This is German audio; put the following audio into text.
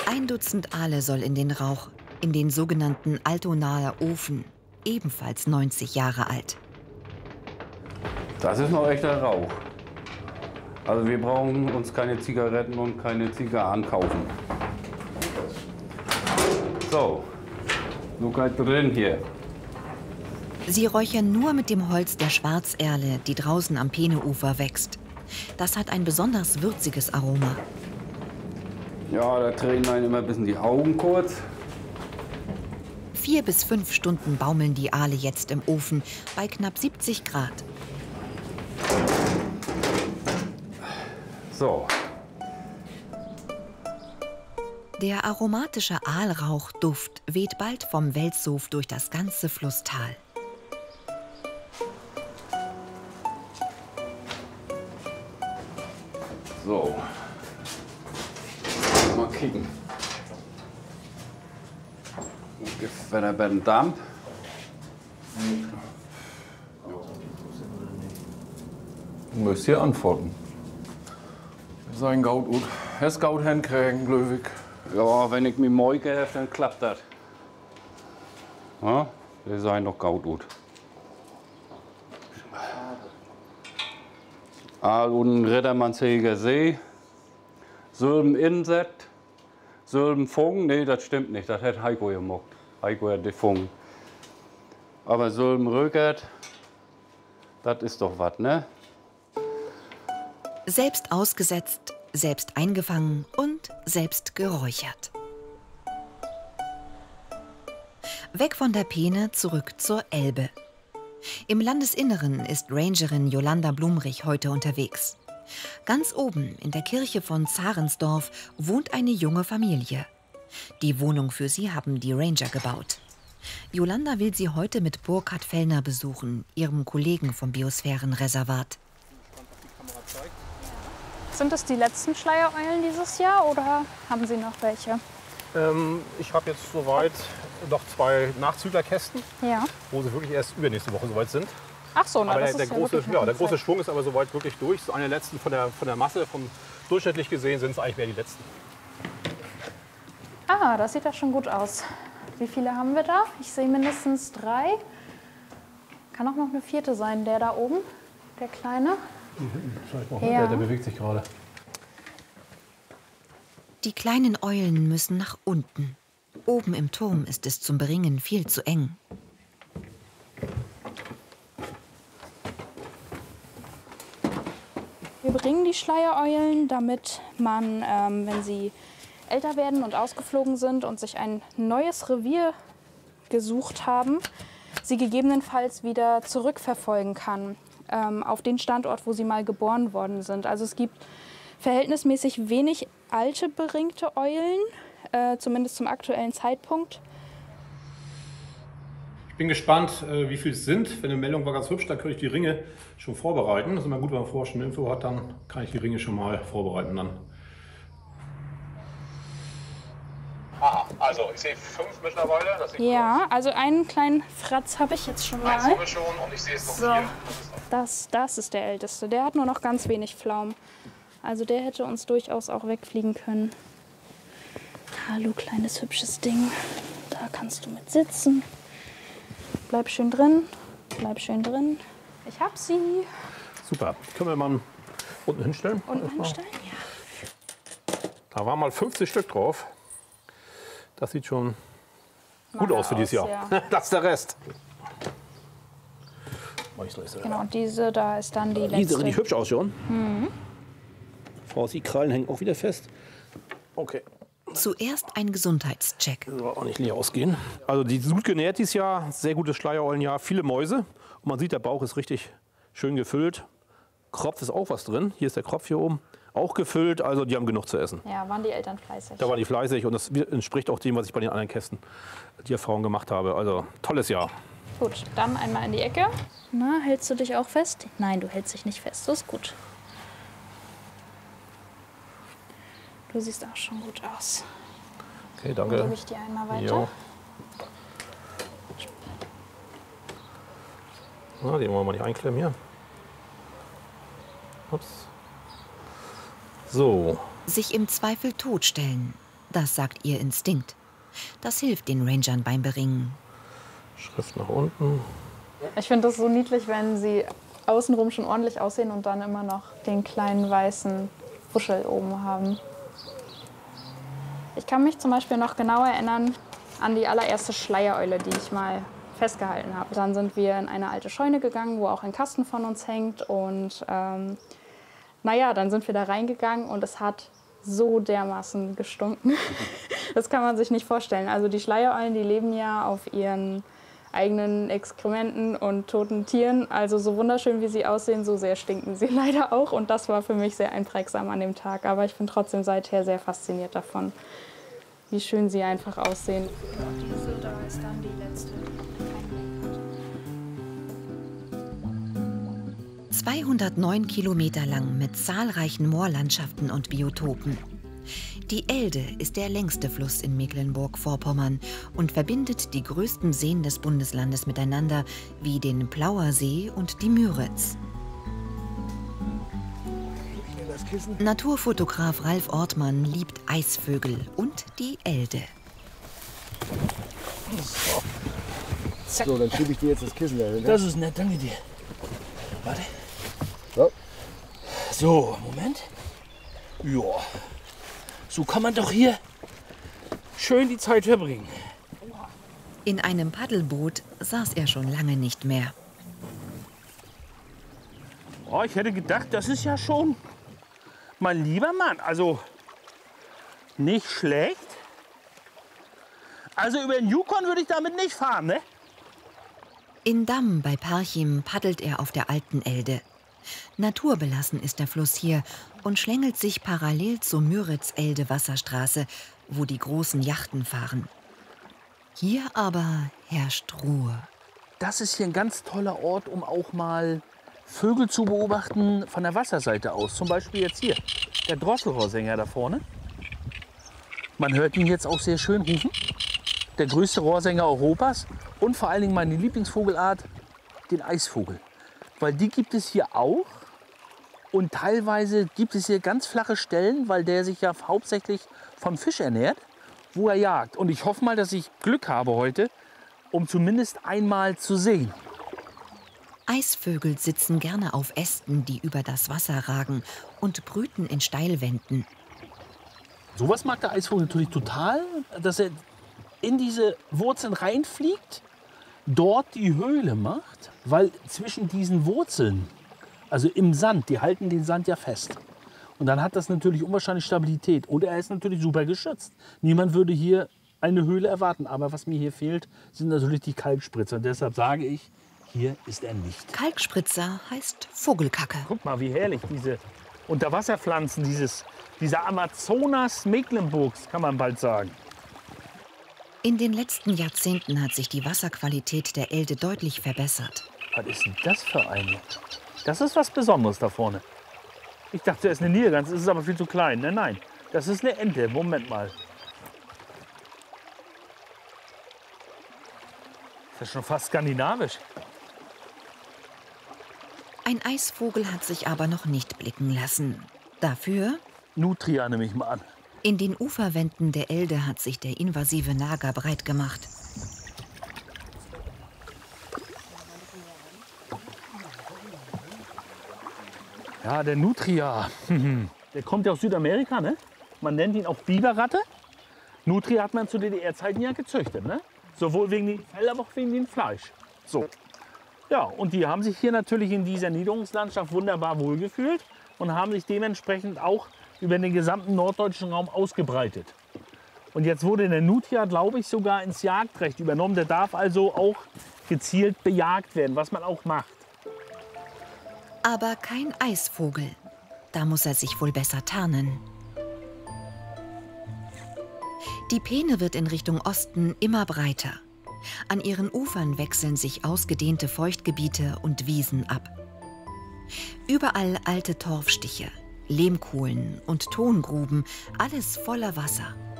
Ein Dutzend Aale soll in den Rauch, in den sogenannten Altonaer Ofen, ebenfalls 90 Jahre alt. Das ist noch echter Rauch. Also wir brauchen uns keine Zigaretten und keine Zigarren kaufen. So, nur gleich drin hier. Sie räuchern nur mit dem Holz der Schwarzerle, die draußen am Peeneufer wächst. Das hat ein besonders würziges Aroma. Ja, da tränen einem immer ein bisschen die Augen kurz. 4 bis 5 Stunden baumeln die Aale jetzt im Ofen bei knapp 70 Grad. So. Der aromatische Aalrauchduft weht bald vom Welzhof durch das ganze Flusstal. So. Mal kicken. Wenn er bei den Dampf. Du musst hier antworten. Sein Gaut gut. Es Gaut hinkriegen, Glöwig. Ja, wenn ich mich morgen dann klappt das. Ja, wir seien doch gut. Aal und Rittermannsheger See. Sülben Insekt. Sülben Fung. Nee, das stimmt nicht. Das hat Heiko gemacht. Heiko hat die Fung. Aber Sülben Rögert, das ist doch was, ne? Selbst ausgesetzt, selbst eingefangen und selbst geräuchert. Weg von der Peene, zurück zur Elbe. Im Landesinneren ist Rangerin Jolanda Blumrich heute unterwegs. Ganz oben in der Kirche von Zarensdorf wohnt eine junge Familie. Die Wohnung für sie haben die Ranger gebaut. Jolanda will sie heute mit Burkhard Fellner besuchen, ihrem Kollegen vom Biosphärenreservat. Sind es die letzten Schleiereulen dieses Jahr oder haben Sie noch welche? Ich habe jetzt soweit noch 2 Nachzüglerkästen, Ja. wo sie wirklich erst übernächste Woche soweit sind. Ach so, na, Aber das der ist ja große, wirklich noch ja, eine der große Zeit. Schwung ist aber soweit wirklich durch. So eine der letzten von der Masse, durchschnittlich gesehen sind es eigentlich mehr die letzten. Ah, das sieht ja schon gut aus. Wie viele haben wir da? Ich sehe mindestens 3. Kann auch noch eine 4. sein, der da oben, der kleine. Ja. Der bewegt sich gerade. Die kleinen Eulen müssen nach unten. Oben im Turm ist es zum Beringen viel zu eng. Wir bringen die Schleiereulen, damit man, wenn sie älter werden und ausgeflogen sind und sich ein neues Revier gesucht haben, sie gegebenenfalls wieder zurückverfolgen kann auf den Standort, wo sie mal geboren worden sind. Also es gibt verhältnismäßig wenig alte beringte Eulen, zumindest zum aktuellen Zeitpunkt. Ich bin gespannt, wie viel es sind. Wenn eine Meldung war ganz hübsch, dann könnte ich die Ringe schon vorbereiten. Das ist immer gut, wenn man vorher schon eine Info hat, dann kann ich die Ringe schon mal vorbereiten dann. Aha, also ich sehe 5 mittlerweile. Das sieht Ja, also einen kleinen Fratz habe ich jetzt schon mal. Eins haben wir schon und ich sehe es noch So, 4. das ist der älteste. Der hat nur noch ganz wenig Pflaumen. Also der hätte uns durchaus auch wegfliegen können. Hallo, kleines hübsches Ding. Da kannst du mit sitzen. Bleib schön drin. Bleib schön drin. Ich hab sie. Super. Können wir mal unten hinstellen? Unten hinstellen? Ja. Da waren mal 50 Stück drauf. Das sieht schon gut aus für dieses Jahr. Ja. Das ist der Rest. Genau, und diese da ist dann die Die sieht letzte. richtig hübsch aus schon. Frau, die Krallen hängen auch wieder fest. Okay. Zuerst ein Gesundheitscheck. Soll auch nicht leer ausgehen. Also die sind gut genährt dieses Jahr. Sehr gutes Schleiereulenjahr. Viele Mäuse. Und man sieht, der Bauch ist richtig schön gefüllt. Kropf ist auch was drin. Hier ist der Kropf hier oben. Auch gefüllt. Also die haben genug zu essen. Ja, waren die Eltern fleißig. Da waren die fleißig. Und das entspricht auch dem, was ich bei den anderen Kästen die Erfahrung gemacht habe. Also tolles Jahr. Gut, dann einmal in die Ecke. Na, hältst du dich auch fest? Nein, du hältst dich nicht fest. Das ist gut. Du siehst auch schon gut aus. Okay, Dann danke. gebe ich dir einmal weiter. Jo. Na, den wollen wir mal nicht einklemmen hier. Ups. So. Sich im Zweifel totstellen. Das sagt ihr Instinkt. Das hilft den Rangern beim Beringen. Schrift nach unten. Ich finde das so niedlich, wenn sie außenrum schon ordentlich aussehen und dann immer noch den kleinen weißen Wuschel oben haben. Ich kann mich zum Beispiel noch genau erinnern an die allererste Schleiereule, die ich mal festgehalten habe. Dann sind wir in eine alte Scheune gegangen, wo auch ein Kasten von uns hängt. Und naja, dann sind wir da reingegangen und es hat so dermaßen gestunken. Das kann man sich nicht vorstellen. Also die Schleiereulen, die leben ja auf ihren eigenen Exkrementen und toten Tieren. Also so wunderschön, wie sie aussehen, so sehr stinken sie leider auch. Und das war für mich sehr einprägsam an dem Tag. Aber ich bin trotzdem seither sehr fasziniert davon, wie schön sie einfach aussehen. Diese da ist dann die letzte. 209 Kilometer lang mit zahlreichen Moorlandschaften und Biotopen. Die Elde ist der längste Fluss in Mecklenburg-Vorpommern und verbindet die größten Seen des Bundeslandes miteinander, wie den Plauer See und die Müritz. Naturfotograf Ralf Ortmann liebt Eisvögel und die Elde. So, dann schiebe ich dir jetzt das Kissen da hin. Das ist nett, danke dir. Warte. So. So, Moment. Ja. So kann man doch hier schön die Zeit verbringen. In einem Paddelboot saß er schon lange nicht mehr. Oh, ich hätte gedacht, das ist ja schon mein lieber Mann. Also nicht schlecht. Also über den Yukon würde ich damit nicht fahren, ne? In Damm bei Parchim paddelt er auf der alten Elde. Naturbelassen ist der Fluss hier und schlängelt sich parallel zur Müritz-Elde-Wasserstraße, wo die großen Yachten fahren. Hier aber herrscht Ruhe. Das ist hier ein ganz toller Ort, um auch mal Vögel zu beobachten von der Wasserseite aus. Zum Beispiel jetzt hier, der Drosselrohrsänger da vorne. Man hört ihn jetzt auch sehr schön rufen. Der größte Rohrsänger Europas und vor allen Dingen meine Lieblingsvogelart, den Eisvogel. Weil die gibt es hier auch und teilweise gibt es hier ganz flache Stellen, weil der sich ja hauptsächlich vom Fisch ernährt, wo er jagt. Und ich hoffe mal, dass ich Glück habe heute, um zumindest einmal zu sehen. Eisvögel sitzen gerne auf Ästen, die über das Wasser ragen und brüten in Steilwänden. Sowas mag der Eisvogel natürlich total, dass er in diese Wurzeln reinfliegt, dort die Höhle macht, weil zwischen diesen Wurzeln, also im Sand, die halten den Sand ja fest. Und dann hat das natürlich unwahrscheinlich Stabilität. Und er ist natürlich super geschützt. Niemand würde hier eine Höhle erwarten. Aber was mir hier fehlt, sind natürlich die Kalkspritzer. Und deshalb sage ich, hier ist er nicht. Kalkspritzer heißt Vogelkacke. Guck mal, wie herrlich diese Unterwasserpflanzen, dieser Amazonas Mecklenburgs, kann man bald sagen. In den letzten Jahrzehnten hat sich die Wasserqualität der Elde deutlich verbessert. Was ist denn das für eine? Das ist was Besonderes da vorne. Ich dachte, es ist eine Nilgans, es ist aber viel zu klein. Nein, nein, das ist eine Ente. Moment mal. Das ist schon fast skandinavisch. Ein Eisvogel hat sich aber noch nicht blicken lassen. Dafür? Nutria nehme ich mal an. In den Uferwänden der Elde hat sich der invasive Nager breit gemacht. Ja, der Nutria. Der kommt ja aus Südamerika, ne? Man nennt ihn auch Biberratte. Nutria hat man zu DDR-Zeiten ja gezüchtet, ne? Sowohl wegen dem Fell, aber auch wegen dem Fleisch. So. Ja, und die haben sich hier natürlich in dieser Niederungslandschaft wunderbar wohlgefühlt und haben sich dementsprechend auch über den gesamten norddeutschen Raum ausgebreitet. Und jetzt wurde der Nutria, glaube ich, sogar ins Jagdrecht übernommen. Der darf also auch gezielt bejagt werden, was man auch macht. Aber kein Eisvogel. Da muss er sich wohl besser tarnen. Die Peene wird in Richtung Osten immer breiter. An ihren Ufern wechseln sich ausgedehnte Feuchtgebiete und Wiesen ab. Überall alte Torfstiche, Lehmkohlen und Tongruben, alles voller Wasser.